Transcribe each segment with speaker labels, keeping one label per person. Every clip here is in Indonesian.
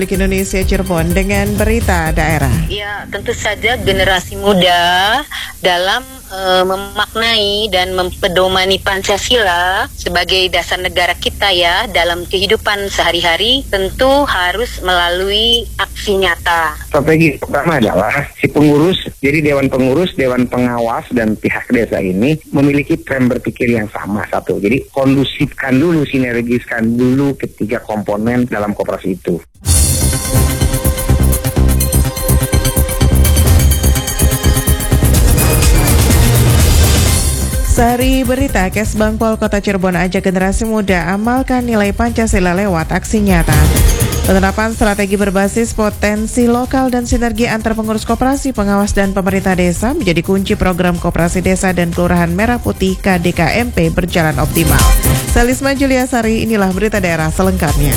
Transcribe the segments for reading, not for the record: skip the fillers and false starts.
Speaker 1: Indonesia Cirebon dengan berita daerah.
Speaker 2: Ya, tentu saja generasi muda dalam memaknai dan mempedomani Pancasila sebagai dasar negara kita ya dalam kehidupan sehari-hari tentu harus melalui aksi nyata.
Speaker 3: Strategi pertama adalah si pengurus, jadi Dewan Pengurus, Dewan Pengawas, dan pihak desa ini memiliki tren berpikir yang sama satu. Jadi kondusifkan dulu, sinergiskan dulu ketiga komponen dalam koperasi itu.
Speaker 1: Sehari berita, Kesbangpol Kota Cirebon ajak generasi muda amalkan nilai Pancasila lewat aksi nyata. Penerapan strategi berbasis potensi lokal dan sinergi antar pengurus koperasi, pengawas dan pemerintah desa menjadi kunci program Koperasi Desa dan Kelurahan Merah Putih KDKMP berjalan optimal. Salisma Juliasari, inilah berita daerah selengkapnya.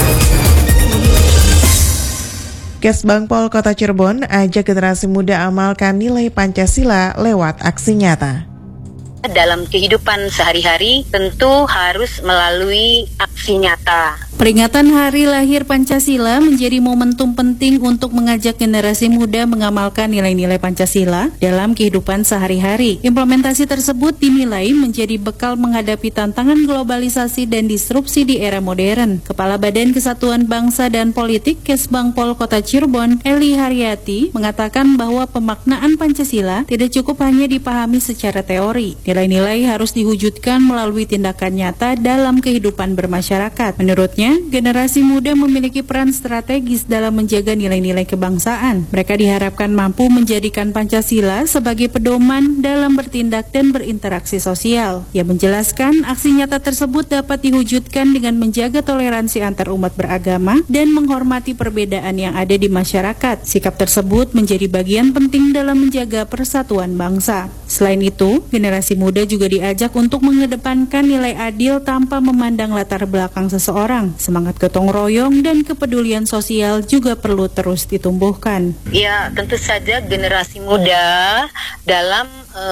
Speaker 1: Kesbangpol Kota Cirebon ajak generasi muda amalkan nilai Pancasila lewat aksi nyata.
Speaker 2: Dalam kehidupan sehari-hari tentu harus melalui aksi nyata.
Speaker 4: Peringatan Hari Lahir Pancasila menjadi momentum penting untuk mengajak generasi muda mengamalkan nilai-nilai Pancasila dalam kehidupan sehari-hari. Implementasi tersebut dinilai menjadi bekal menghadapi tantangan globalisasi dan disrupsi di era modern. Kepala Badan Kesatuan Bangsa dan Politik Kesbangpol Kota Cirebon, Eli Haryati, mengatakan bahwa pemaknaan Pancasila tidak cukup hanya dipahami secara teori. Nilai-nilai harus diwujudkan melalui tindakan nyata dalam kehidupan bermasyarakat. Menurutnya, generasi muda memiliki peran strategis dalam menjaga nilai-nilai kebangsaan. Mereka diharapkan mampu menjadikan Pancasila sebagai pedoman dalam bertindak dan berinteraksi sosial. Ia menjelaskan aksi nyata tersebut dapat diwujudkan dengan menjaga toleransi antar umat beragama dan menghormati perbedaan yang ada di masyarakat. Sikap tersebut menjadi bagian penting dalam menjaga persatuan bangsa. Selain itu, generasi muda juga diajak untuk mengedepankan nilai adil tanpa memandang latar belakang seseorang. Semangat gotong royong dan kepedulian sosial juga perlu terus ditumbuhkan.
Speaker 2: Ya, tentu saja generasi muda dalam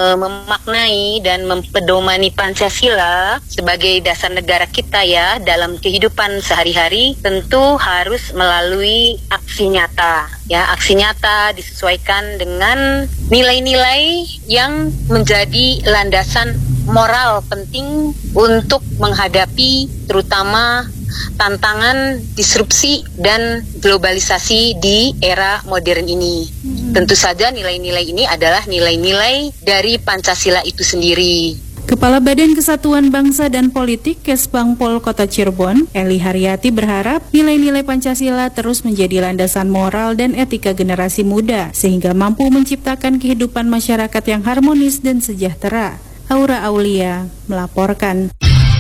Speaker 2: memaknai dan mempedomani Pancasila sebagai dasar negara kita ya dalam kehidupan sehari-hari tentu harus melalui aksi nyata. Ya, aksi nyata disesuaikan dengan nilai-nilai yang menjadi landasan moral penting untuk menghadapi terutama tantangan disrupsi dan globalisasi di era modern ini. Tentu saja nilai-nilai ini adalah nilai-nilai dari Pancasila itu sendiri.
Speaker 4: Kepala Badan Kesatuan Bangsa dan Politik Kesbangpol Kota Cirebon, Eli Haryati berharap nilai-nilai Pancasila terus menjadi landasan moral dan etika generasi muda sehingga mampu menciptakan kehidupan masyarakat yang harmonis dan sejahtera. Aura Aulia melaporkan.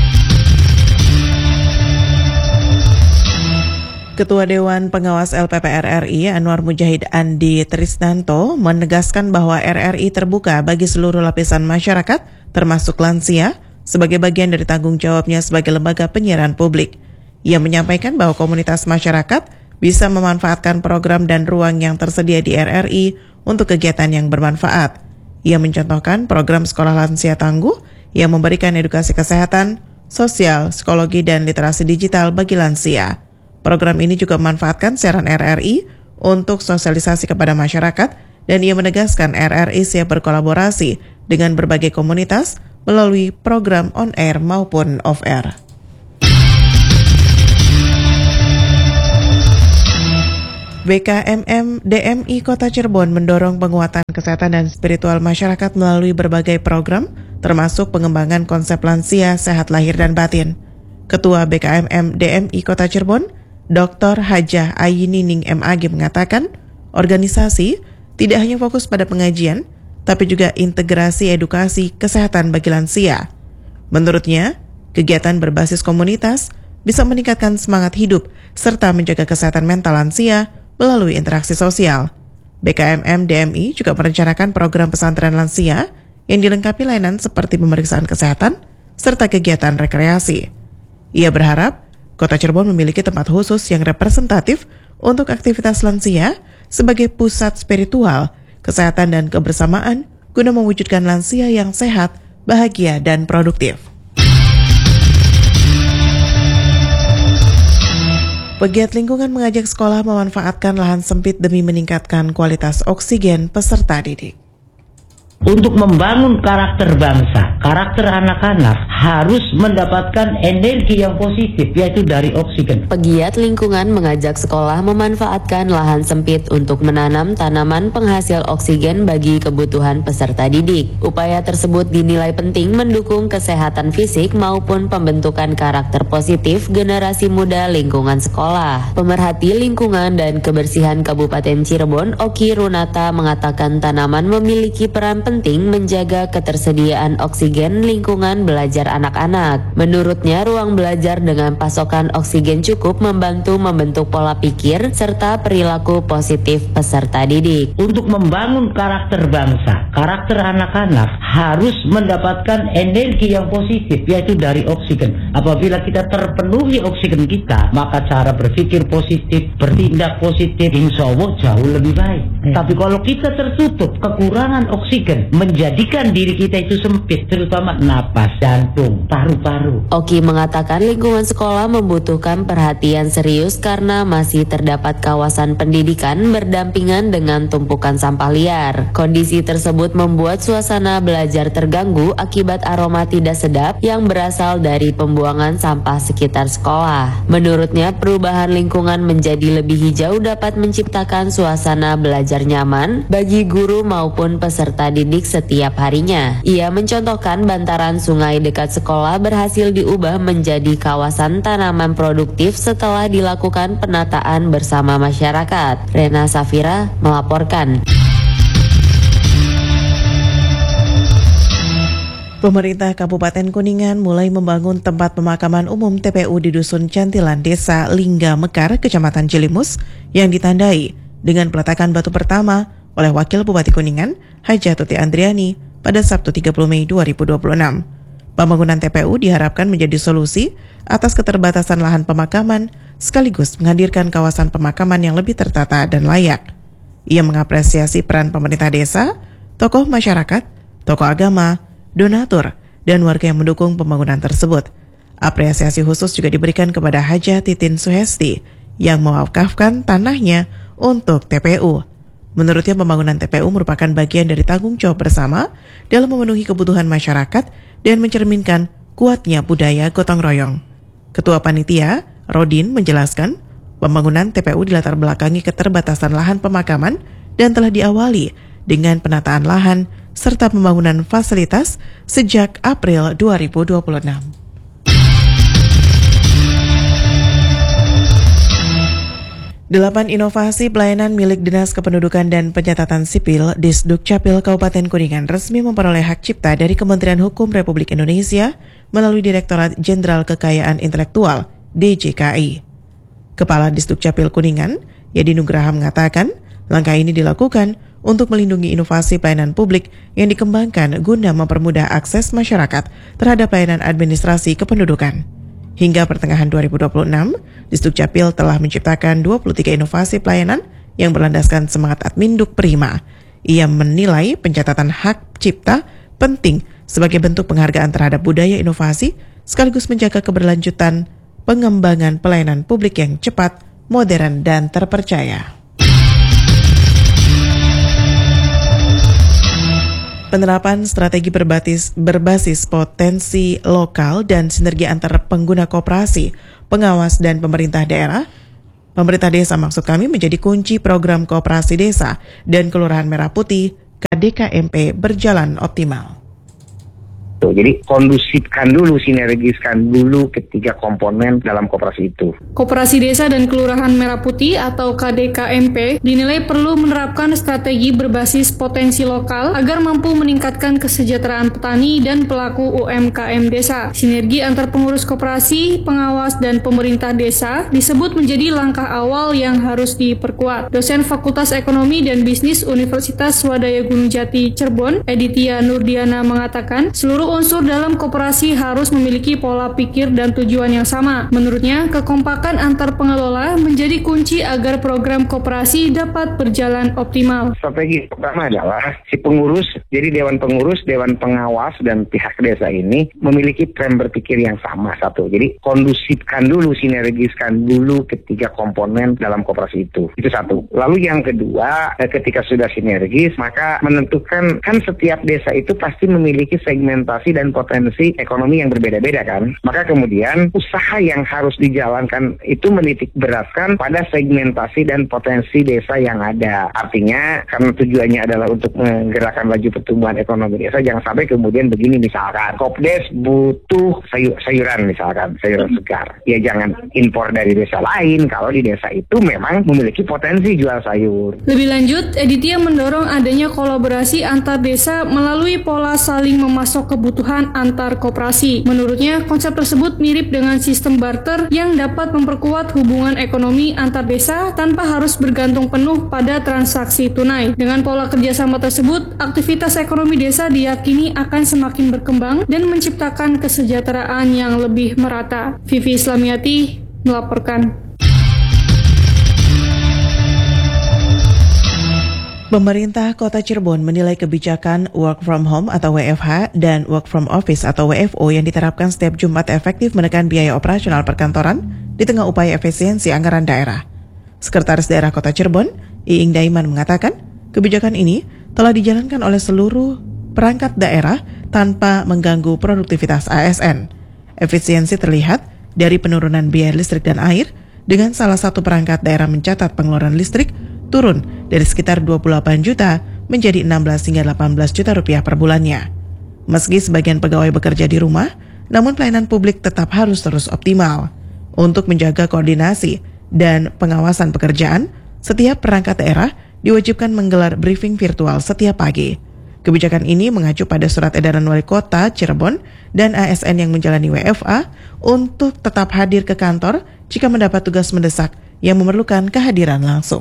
Speaker 1: Ketua Dewan Pengawas LPPR RI Anwar Mujahid Andi Trisnanto menegaskan bahwa RRI terbuka bagi seluruh lapisan masyarakat, termasuk lansia, sebagai bagian dari tanggung jawabnya sebagai lembaga penyiaran publik. Ia menyampaikan bahwa komunitas masyarakat bisa memanfaatkan program dan ruang yang tersedia di RRI untuk kegiatan yang bermanfaat. Ia mencontohkan program Sekolah Lansia Tangguh yang memberikan edukasi kesehatan, sosial, psikologi, dan literasi digital bagi lansia. Program ini juga memanfaatkan siaran RRI untuk sosialisasi kepada masyarakat dan ia menegaskan RRI siap berkolaborasi dengan berbagai komunitas melalui program on-air maupun off-air. BKMM DMI Kota Cirebon mendorong penguatan kesehatan dan spiritual masyarakat melalui berbagai program, termasuk pengembangan konsep lansia sehat lahir dan batin. Ketua BKMM DMI Kota Cirebon, Dr. Hajah Ayinining MAG mengatakan, organisasi tidak hanya fokus pada pengajian, tapi juga integrasi edukasi kesehatan bagi lansia. Menurutnya, kegiatan berbasis komunitas bisa meningkatkan semangat hidup serta menjaga kesehatan mental lansia melalui interaksi sosial. BKMM DMI juga merencanakan program pesantren lansia yang dilengkapi layanan seperti pemeriksaan kesehatan serta kegiatan rekreasi. Ia berharap Kota Cirebon memiliki tempat khusus yang representatif untuk aktivitas lansia sebagai pusat spiritual, kesehatan dan kebersamaan guna mewujudkan lansia yang sehat, bahagia, dan produktif. Pegiat lingkungan mengajak sekolah memanfaatkan lahan sempit demi meningkatkan kualitas oksigen peserta didik.
Speaker 5: Untuk membangun karakter bangsa, karakter anak-anak harus mendapatkan energi yang positif, yaitu dari oksigen.
Speaker 6: Pegiat lingkungan mengajak sekolah memanfaatkan lahan sempit untuk menanam tanaman penghasil oksigen bagi kebutuhan peserta didik. Upaya tersebut dinilai penting mendukung kesehatan fisik maupun pembentukan karakter positif generasi muda lingkungan sekolah. Pemerhati lingkungan dan kebersihan Kabupaten Cirebon, Oki Runata, mengatakan tanaman memiliki peran penting menjaga ketersediaan oksigen lingkungan belajar anak-anak. Menurutnya, ruang belajar dengan pasokan oksigen cukup membantu membentuk pola pikir serta perilaku positif peserta didik.
Speaker 5: Untuk membangun karakter bangsa, karakter anak-anak harus mendapatkan energi yang positif, yaitu dari oksigen. Apabila kita terpenuhi oksigen kita, maka cara berpikir positif, bertindak positif, insya Allah jauh lebih baik. Tapi kalau kita tertutup, kekurangan oksigen menjadikan diri kita itu sempit, terutama napas, jantung, paru-paru.
Speaker 6: Oki mengatakan lingkungan sekolah membutuhkan perhatian serius karena masih terdapat kawasan pendidikan berdampingan dengan tumpukan sampah liar. Kondisi tersebut membuat suasana belajar terganggu akibat aroma tidak sedap yang berasal dari pembuangan sampah sekitar sekolah. Menurutnya, perubahan lingkungan menjadi lebih hijau dapat menciptakan suasana belajar nyaman bagi guru maupun peserta didik setiap harinya. Ia mencontohkan bantaran sungai dekat sekolah berhasil diubah menjadi kawasan tanaman produktif setelah dilakukan penataan bersama masyarakat. Rena Safira melaporkan.
Speaker 1: Pemerintah Kabupaten Kuningan mulai membangun tempat pemakaman umum TPU di Dusun Cantilan, Desa Lingga Mekar, Kecamatan Cilimus, yang ditandai dengan peletakan batu pertama oleh Wakil Bupati Kuningan, Hajatuti Andriani, pada Sabtu 30 Mei 2026. Pembangunan TPU diharapkan menjadi solusi atas keterbatasan lahan pemakaman, sekaligus menghadirkan kawasan pemakaman yang lebih tertata dan layak. Ia mengapresiasi peran pemerintah desa, tokoh masyarakat, tokoh agama, donatur, dan warga yang mendukung pembangunan tersebut. Apresiasi khusus juga diberikan kepada Haja Titin Suhesti yang mewakafkan tanahnya untuk TPU. Menurutnya, pembangunan TPU merupakan bagian dari tanggung jawab bersama dalam memenuhi kebutuhan masyarakat dan mencerminkan kuatnya budaya gotong royong. Ketua Panitia, Rodin, menjelaskan pembangunan TPU dilatar belakangi keterbatasan lahan pemakaman dan telah diawali dengan penataan lahan serta pembangunan fasilitas sejak April 2026. 8 inovasi pelayanan milik Dinas Kependudukan dan Pencatatan Sipil Disdukcapil Kabupaten Kuningan resmi memperoleh hak cipta dari Kementerian Hukum Republik Indonesia melalui Direktorat Jenderal Kekayaan Intelektual DJKI. Kepala Disdukcapil Kuningan, Yadi Nugraha, mengatakan langkah ini dilakukan untuk melindungi inovasi pelayanan publik yang dikembangkan guna mempermudah akses masyarakat terhadap pelayanan administrasi kependudukan. Hingga pertengahan 2026, Disdukcapil telah menciptakan 23 inovasi pelayanan yang berlandaskan semangat Adminduk Prima. Ia menilai pencatatan hak cipta penting sebagai bentuk penghargaan terhadap budaya inovasi sekaligus menjaga keberlanjutan pengembangan pelayanan publik yang cepat, modern, dan terpercaya. Penerapan strategi berbasis potensi lokal dan sinergi antar pengguna koperasi, pengawas, dan pemerintah daerah. Pemerintah desa maksud kami menjadi kunci program Koperasi Desa dan Kelurahan Merah Putih KDKMP berjalan optimal.
Speaker 3: Jadi kondusifkan dulu, sinergiskan dulu ketiga komponen dalam koperasi itu.
Speaker 7: Koperasi Desa dan Kelurahan Merah Putih atau KDKMP dinilai perlu menerapkan strategi berbasis potensi lokal agar mampu meningkatkan kesejahteraan petani dan pelaku UMKM desa. Sinergi antar pengurus koperasi, pengawas, dan pemerintah desa disebut menjadi langkah awal yang harus diperkuat. Dosen Fakultas Ekonomi dan Bisnis Universitas Swadaya Gunung Jati Cirebon, Editia Nurdiana, mengatakan seluruh Seluruh unsur dalam koperasi harus memiliki pola pikir dan tujuan yang sama. Menurutnya, kekompakan antar pengelola menjadi kunci agar program koperasi dapat berjalan optimal.
Speaker 3: Strategi pertama adalah si pengurus, jadi dewan pengurus, dewan pengawas, dan pihak desa ini memiliki tren berpikir yang sama satu. Jadi kondusifkan dulu, sinergiskan dulu ketiga komponen dalam koperasi itu. Itu satu. Lalu yang kedua, ketika sudah sinergis, maka menentukan, kan setiap desa itu pasti memiliki segmentasi dan potensi ekonomi yang berbeda-beda kan. Maka kemudian usaha yang harus dijalankan itu menitik beratkan pada segmentasi dan potensi desa yang ada. Artinya karena tujuannya adalah untuk menggerakkan laju pertumbuhan ekonomi desa, jangan sampai kemudian begini misalkan, Kopdes butuh sayuran misalkan, sayuran segar. Ya jangan impor dari desa lain kalau di desa itu memang memiliki potensi jual sayur.
Speaker 7: Lebih lanjut, Editia mendorong adanya kolaborasi antar desa melalui pola saling memasok kebutuhan antar koperasi. Menurutnya, konsep tersebut mirip dengan sistem barter yang dapat memperkuat hubungan ekonomi antar desa tanpa harus bergantung penuh pada transaksi tunai. Dengan pola kerjasama tersebut, aktivitas ekonomi desa diyakini akan semakin berkembang dan menciptakan kesejahteraan yang lebih merata. Vivi Islamiati melaporkan.
Speaker 1: Pemerintah Kota Cirebon menilai kebijakan work from home atau WFH dan work from office atau WFO yang diterapkan setiap Jumat efektif menekan biaya operasional perkantoran di tengah upaya efisiensi anggaran daerah. Sekretaris Daerah Kota Cirebon, Iing Daiman mengatakan, kebijakan ini telah dijalankan oleh seluruh perangkat daerah tanpa mengganggu produktivitas ASN. Efisiensi terlihat dari penurunan biaya listrik dan air, dengan salah satu perangkat daerah mencatat pengeluaran listrik turun dari sekitar 28 juta menjadi 16 hingga 18 juta rupiah per bulannya. Meski sebagian pegawai bekerja di rumah, namun pelayanan publik tetap harus terus optimal. Untuk menjaga koordinasi dan pengawasan pekerjaan, setiap perangkat daerah diwajibkan menggelar briefing virtual setiap pagi. Kebijakan ini mengacu pada surat edaran Wali Kota Cirebon dan ASN yang menjalani WFA untuk tetap hadir ke kantor jika mendapat tugas mendesak yang memerlukan kehadiran langsung.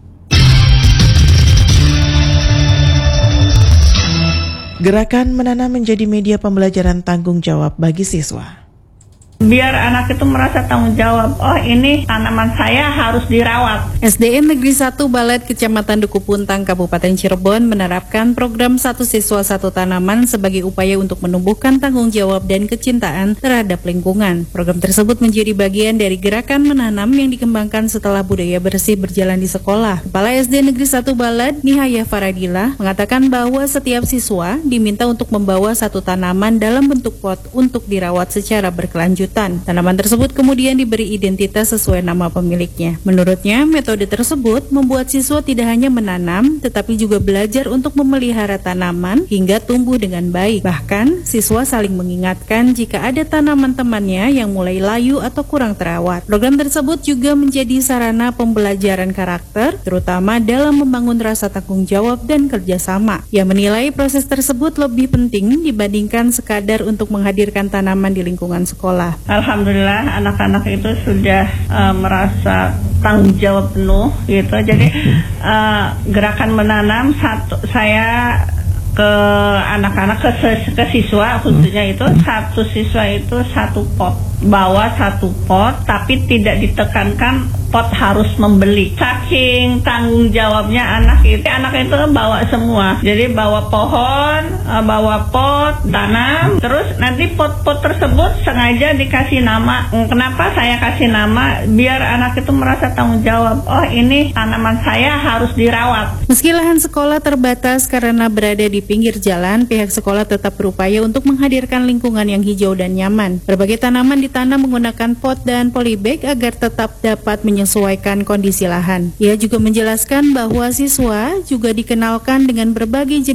Speaker 1: Gerakan Menanam menjadi media pembelajaran tanggung jawab bagi siswa.
Speaker 8: Biar anak itu merasa tanggung jawab, oh ini tanaman saya harus dirawat.
Speaker 4: SDN Negeri 1 Balet Kecamatan Duku Puntang Kabupaten Cirebon menerapkan program Satu Siswa Satu Tanaman sebagai upaya untuk menumbuhkan tanggung jawab dan kecintaan terhadap lingkungan. Program tersebut menjadi bagian dari gerakan menanam yang dikembangkan setelah budaya bersih berjalan di sekolah. Kepala SD Negeri 1 Balet, Nihaya Faradila, mengatakan bahwa setiap siswa diminta untuk membawa satu tanaman dalam bentuk pot untuk dirawat secara berkelanjutan. Tanaman tersebut kemudian diberi identitas sesuai nama pemiliknya. Menurutnya, metode tersebut membuat siswa tidak hanya menanam, tetapi juga belajar untuk memelihara tanaman hingga tumbuh dengan baik. Bahkan, siswa saling mengingatkan jika ada tanaman temannya yang mulai layu atau kurang terawat. Program tersebut juga menjadi sarana pembelajaran karakter, terutama dalam membangun rasa tanggung jawab dan kerjasama. Ia menilai proses tersebut lebih penting dibandingkan sekadar untuk menghadirkan tanaman di lingkungan sekolah.
Speaker 8: Alhamdulillah anak-anak itu sudah merasa tanggung jawab penuh gitu. Jadi gerakan menanam saya ke anak-anak ke siswa khususnya itu satu siswa itu satu pot, bawa satu pot tapi tidak ditekankan pot harus membeli. Saking tanggung jawabnya anak itu bawa semua. Jadi bawa pohon, bawa pot, tanam, terus nanti pot-pot tersebut sengaja dikasih nama. Kenapa saya kasih nama? Biar anak itu merasa tanggung jawab. Oh ini tanaman saya harus dirawat.
Speaker 4: Meski lahan sekolah terbatas karena berada di pinggir jalan, pihak sekolah tetap berupaya untuk menghadirkan lingkungan yang hijau dan nyaman. Berbagai tanaman ditanam menggunakan pot dan polybag agar tetap dapat menyesuaikan kondisi lahan. Ia juga menjelaskan bahwa siswa juga dikenalkan dengan berbagai jenis